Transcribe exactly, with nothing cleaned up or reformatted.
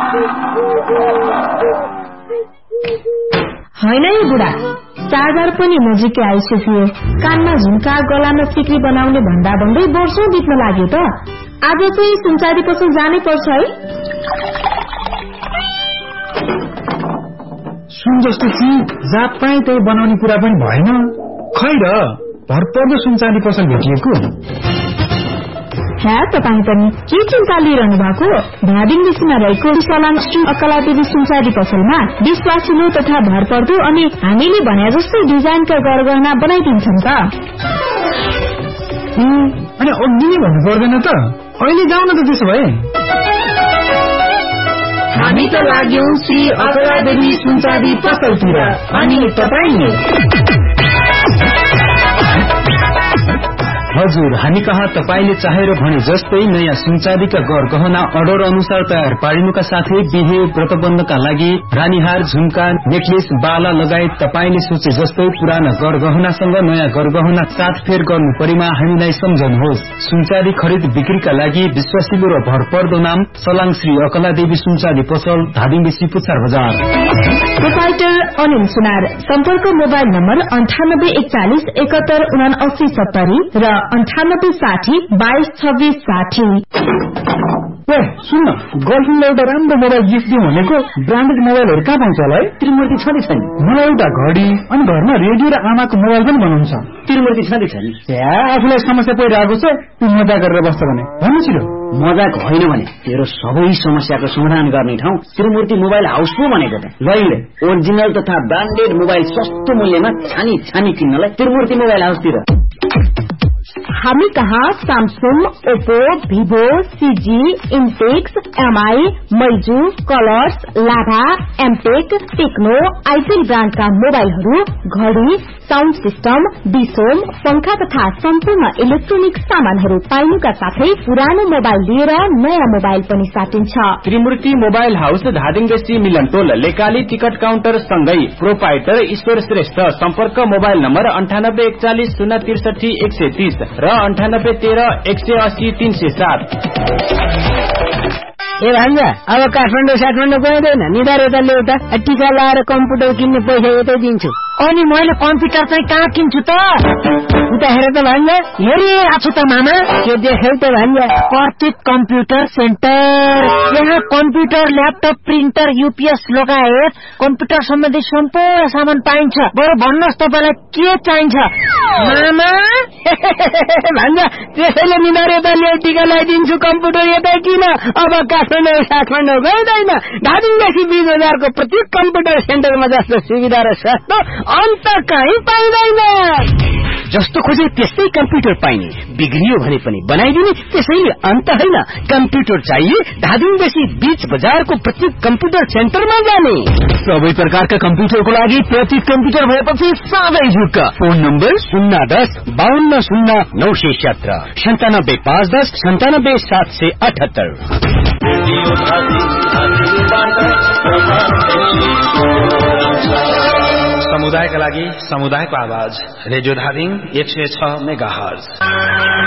होइन यो बुढा, चार्जर पनि नजिकै आइसक्यो। कानमा झुम्का, गलामा सिक्री बनाउने भन्दा भन्दै वर्षौं बित्न लाग्यो त। आज चाहिँ सुनचाँदी पसल जानै पर्छ है। सुन जस्तो चिज जहाँ पाए त्यही बनाउने कुरा पनि भएन। खै र भरपर्दो सुनचाँदी पसल भेटिएको। हे तपाईँ पनि के चिन्ता लिइरहनु भएको? धादिङ बेसीमा रहेको सलाङ श्री अकलादेवी सुनचाँदी पसलमा विश्वासिलो तथा भरपर्दो अनि हामीले भने जस्तै डिजाइनका गरगहना बनाइदिन्छन् त। अनि अघि नै भन्नु पर्दैन त? अहिले जाउँ न त त्यसो भए। हामी त लाग्यौं श्री अकलादेवी सुनचाँदी पसलतिर, अनि तपाईँ? हजुर, हामी कहाँ तपाईले चाहेर भने जस्तै नयाँ सुनचाँदीका गरगहना अर्डर अनुसार तयार पारिनुका साथै बिहे व्रतबन्धका लागि रानीहार, झुम्का, नेकलेस, बाला लगायत तपाईले सोचे जस्तै पुराना गरगहनासँग नयाँ गरगहना साथफेर गर्नु परेमा हामीलाई सम्झनुहोस्। सुनचाँदी खरिद बिक्रीका लागि विश्वासिलो र भरपर्दो नाम सलाङ श्री अकलादेवी सुनचाँदी पसल, धादिङ बेसी, पुच्छार बजार। प्रोपाइटर अनिल सुनार। सम्पर्क मोबाइल नम्बर अन्ठानब्बे एकचालिस एकात्तर उना अस्सी सत्तरी र अन्ठानब्बे साठी बाइस छब्बीस साठी। ए सुन न, गर्लफ्रेन्डलाई एउटा राम्रो मोबाइल गिफ्ट दिउँ भनेको। ब्रान्डेड मोबाइलहरू कहाँ पाउँछ होला है? त्रिमूर्ति छँदै छ नि। मलाई एउटा घडी अनि घरमा रेडियो र आमाको मोबाइल पनि बनाउँछ। त्रिमूर्ति छँदै छ नि। आफूलाई समस्या परिरहेको छ, तू मजा गरेर बस्छ भने भन्नु छिरो। मजाक होइन भने तेरो सबै समस्याको समाधान गर्ने ठाउँ त्रिमूर्ति मोबाइल हाउस पो भनेको त। लैले ओरिजिनल तथा ब्रान्डेड मोबाइल सस्तो मूल्यमा छानी छानी किन्नलाई त्रिमूर्ति मोबाइल हाउसतिर। हामी कहाँ Samsung, Oppo, Vivo, CG, इन्टेक्स, MI, मैजू, colours, लाभा, एमटेक, टेक्नो, आइटेल ब्रान्डका मोबाइलहरू, घडी, साउन्ड सिस्टम, डिसोम, पंखा तथा सम्पूर्ण इलेक्ट्रोनिक सामानहरू पाइनुका साथै पुरानो मोबाइल लिएर नयाँ मोबाइल पनि साटिन्छ। त्रिमूर्ति मोबाइल हाउस, धादिङ बेसी, मिलनटोल, लेकाली टिकट काउन्टर सँगै प्रोपाइटर ईश्वर श्रेष्ठ। सम्पर्क मोबाइल नम्बर अन्ठानब्बे एकचालिस शून्य त्रिसठी एक सय तीस र अन्ठानब्बे तेह्र एक सय अस्सी तीन सय सात। ए भान्जा, अब काठमाडौँ साठमाडौँ गइँदैन, निधार यता ल्याउता, टिका लाएर कम्प्युटर किन्ने पैसा यतै दिन्छु। अनि मैले कम्प्युटर चाहिँ कहाँ किन्छु त? उता हेर त भान्जा, हेरिरहेको छु त मामा। के देख्यौ त भान्जा? Kartik computer centre. यहाँ कम्प्युटर, ल्यापटप, प्रिन्टर, युपीएस लगायत कम्प्युटर सम्बन्धी सम्पूर्ण सामान पाइन्छ। बरु भन्नुहोस् तपाईँलाई के चाहिन्छ मामा? भान्जा, त्यसैले निधार यता ल्याउ, टिका लगाइदिन्छु, कम्प्युटर यतै किन। अब काठमाडौँ साठमाडौँ गइँदैन, धादिङदेखि बीस हजारको प्रत्येक कम्प्युटर सेन्टरमा जस्तो सुविधा र सस्तो अन्त कहीँ पाइँदैन। जस्तो खोजे त्यस्तै कम्प्युटर पाइने, बिग्रियो भने पनि बनाइदिने, त्यसैले अन्त होइन। कम्प्युटर चाहिए धादिङ बेसी बीच बजारको प्रत्येक कम्प्युटर सेन्टरमा जाने। सबै प्रकारका कम्प्युटरको लागि प्रत्येक कम्प्युटर भएपछि साझै झुक्क। फोन नम्बर शून्य दस बाहन्न शून्य नौ सय सत्र सन्तानब्बे पाँच दस सन्तानब्बे सात सय अठहत्तर। समुदायका लागि समुदायको आवाज, रेडियो धादिङ एक सय छ मेगा हर्ज।